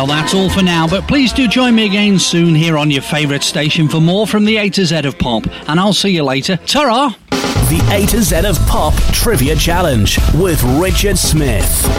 Well, that's all for now, but please do join me again soon here on your favourite station for more from the A to Z of Pop, and I'll see you later. Ta-ra! The A to Z of Pop Trivia Challenge with Richard Smith.